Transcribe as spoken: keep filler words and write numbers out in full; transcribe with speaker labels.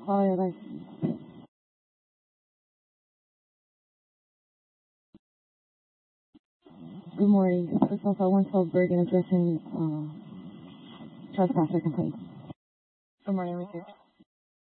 Speaker 1: follow your license. Good morning. This is also one Salzburg and addressing uh, trespasser complaints. Good morning, Richard.